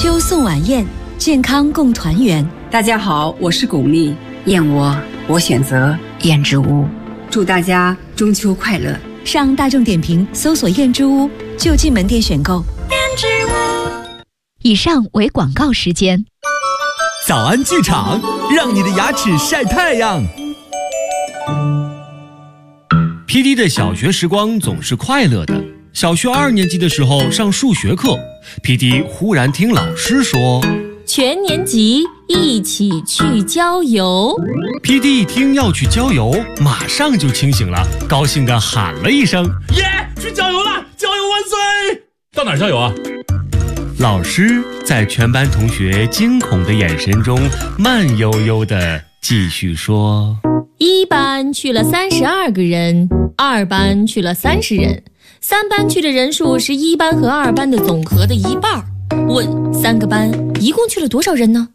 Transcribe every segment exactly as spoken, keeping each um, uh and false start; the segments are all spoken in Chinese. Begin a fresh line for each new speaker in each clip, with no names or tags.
秋送晚宴，健康共团圆。
大家好，我是巩俐。燕窝我选择燕之屋，祝大家中秋快乐。
上大众点评搜索燕之屋，就近门店选购。燕之
屋。以上为广告时间。
早安剧场，让你的牙齿晒太阳。P D 的小学时光总是快乐的。小学二年级的时候上数学课， P D 忽然听老师说，
全年级一起去郊游。
P D 一听要去郊游，马上就清醒了，高兴地喊了一声，
耶，去郊游了，郊游万岁！到哪儿郊游啊？
老师在全班同学惊恐的眼神中慢悠悠地继续说，
一班去了三十二个人，二班去了三十人，三班去的人数是一班和二班的总和的一半。问三个班一共去了多少人呢？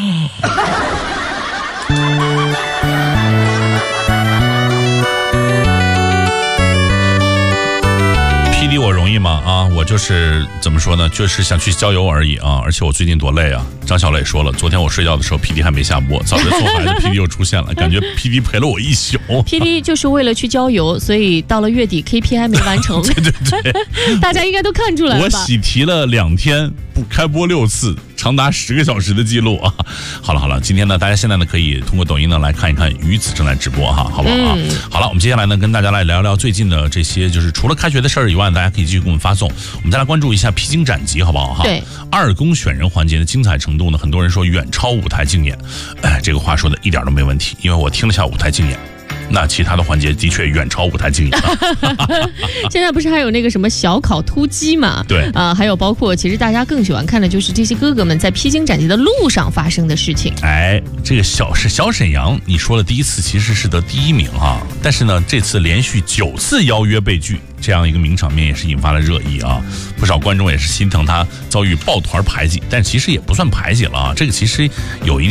P D 我容易吗？啊，我就是怎么说呢，就是想去郊游而已啊！而且我最近多累啊！张小磊说了，昨天我睡觉的时候 P D 还没下播，早就错孩子 P D 又出现了，感觉 P D 陪了我一宿。
P D 就是为了去郊游，所以到了月底 K P I 没完成。
对对对，
大家应该都看出来了吧？
我喜提了两天，不开播六次，长达十个小时的记录啊！好了好了，今天呢，大家现在呢可以通过抖音呢来看一看鱼子正在直播哈，好不好啊？嗯、好了，我们接下来呢跟大家来聊聊最近的这些，就是除了开学的事儿以外，大家可以继续给我们发送。我们再来关注一下披荆斩棘，好不好哈？
对，
二公选人环节的精彩程度呢，很多人说远超舞台竞演，哎，这个话说的一点都没问题，因为我听了下舞台竞演。那其他的环节的确远超舞台竞演。
现在不是还有那个什么小考突击嘛？
对
啊、呃，还有包括其实大家更喜欢看的就是这些哥哥们在披荆斩棘的路上发生的事情。
哎，这个小是小沈阳，你说了第一次其实是得第一名哈，但是呢这次连续九次邀约被拒，这样一个名场面也是引发了热议啊，不少观众也是心疼他遭遇抱团排挤，但其实也不算排挤了啊，这个其实有一定